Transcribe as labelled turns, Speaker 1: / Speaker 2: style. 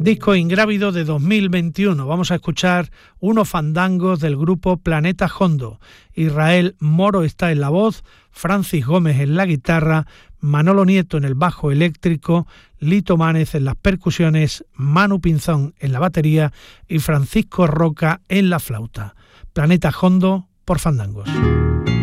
Speaker 1: Disco Ingrávido de 2021. Vamos a escuchar unos fandangos del grupo Planeta Hondo. Israel Moro está en la voz, Francis Gómez en la guitarra, Manolo Nieto en el bajo eléctrico, Lito Mánez en las percusiones, Manu Pinzón en la batería y Francisco Roca en la flauta. Planeta Hondo por Fandangos.